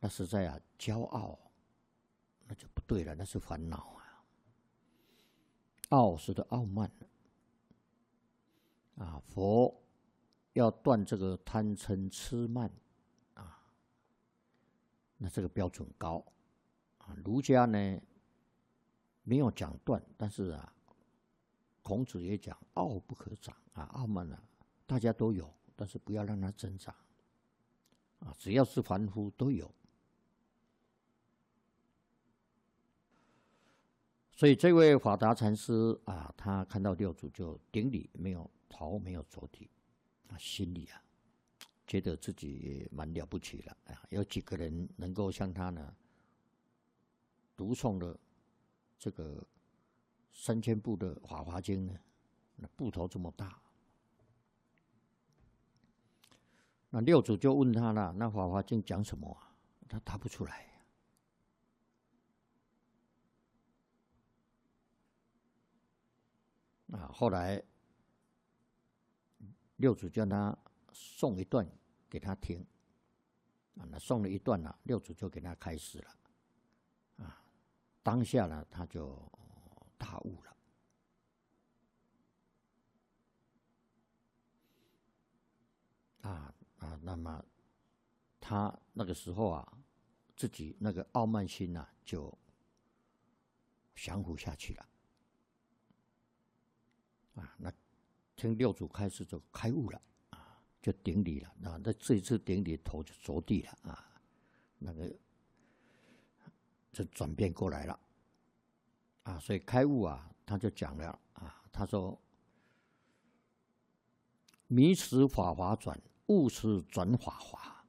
那是在骄傲，那就不对了，那是烦恼啊。傲是的傲慢佛要断这个贪嗔痴慢那这个标准高儒家呢没有讲断，但是孔子也讲傲不可长傲慢大家都有，但是不要让它增长只要是凡夫都有。所以这位法达禅师他看到六祖就顶礼，没有头没有着地心里觉得自己也蛮了不起了有几个人能够像他呢读诵了这个3000部的《法华经》呢？那部头这么大，那六祖就问他了：“那《法华经》讲什么他答不出来后来六祖叫他诵一段给他听那诵了一段六祖就给他开始了当下呢他就大悟了那么他那个时候自己那个傲慢心就降服下去了那听六祖开始就开悟了就顶礼了那这一次顶礼头就着地了那个就转变过来了所以开悟他就讲了他说迷时法华转，悟时转法华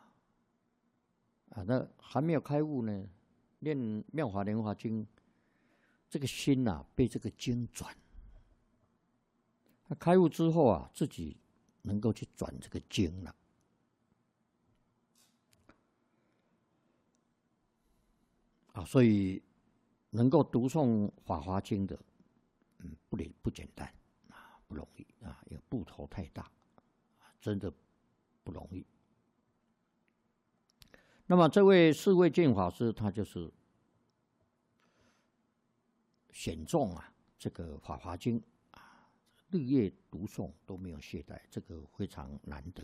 那还没有开悟呢，念妙法莲华经，这个心被这个经转。他开悟之后自己能够去转这个经了所以能够读诵《法华经》的，不简单不容易因为部头太大真的不容易。那么这位释慧净法师，他就是显重这个《法华经》日夜读诵都没有懈怠，这个非常难得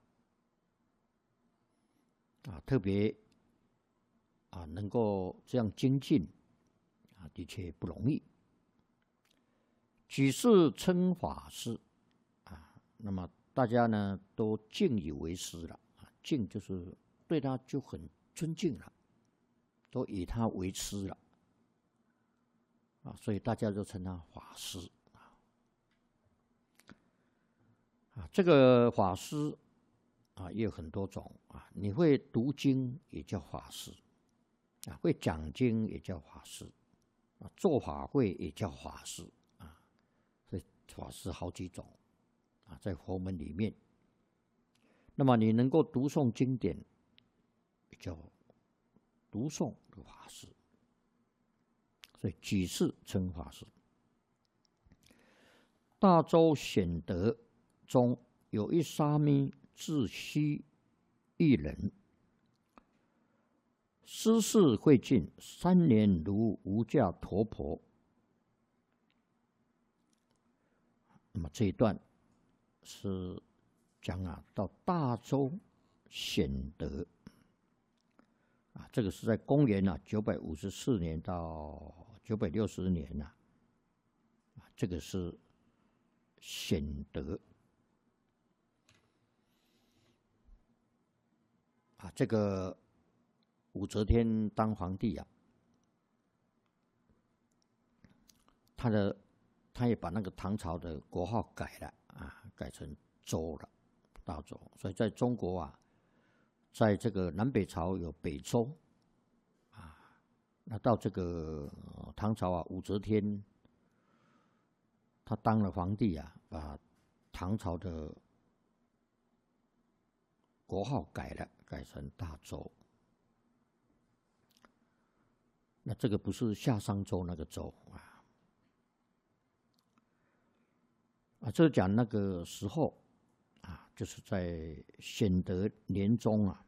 特别能够这样精进的确不容易。举世称法师那么大家呢都敬以为师了敬就是对他就很尊敬了，都以他为师了所以大家就称他法师这个法师也有很多种你会读经也叫法师会讲经也叫法师做法会也叫法师所以法师好几种在佛门里面。那么你能够读诵经典也叫读诵的法师，所以举世称法师。大周显德中有一沙弥字须一人，师事会尽3年如无价陀婆。那么这一段是讲到大周显德这个是在公元954年到960年这个是显德这个武则天当皇帝他也把那个唐朝的国号改了改成周了，大周。所以在中国在这个南北朝有北周那到这个唐朝武则天他当了皇帝把唐朝的国号改了，改成大周。那这个不是夏商周那个周这讲那个时候就是在显德年中